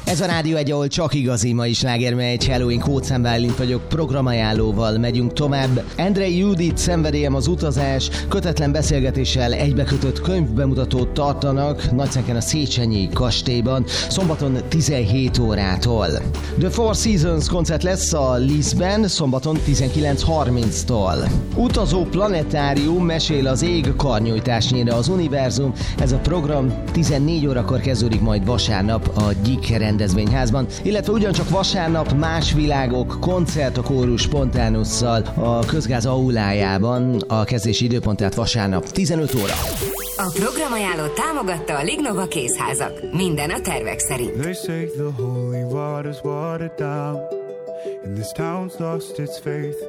Ez a Rádió egy, ahol csak igazi mai slágermegy. Hello, én Kócán Bálint vagyok, programajánlóval megyünk tovább. Andrei Judit Szenvedélyem az utazás, kötetlen beszélgetéssel egybekötött könyvbemutatót tartanak Nagyszenken a Széchenyi kastélyban, szombaton 17 órától. The Four Seasons koncert lesz a Lisztben, szombaton 19:30-tól. Utazó planetárium, mesél az ég, karnyújtásnyira az univerzum. Ez a program 14 órakor kezdődik majd vasárnap a Gyik rendezvényházban, illetve ugyancsak vasárnap Más világok, koncert a Kórus Spontánusszal a Közgáz aulájában, a kezdési időpont tehát vasárnap 15 óra. A programajánlót támogatta a Lignova kézházak. Minden a tervek szerint. They say the holy water's watered down, and this town's lost its faith.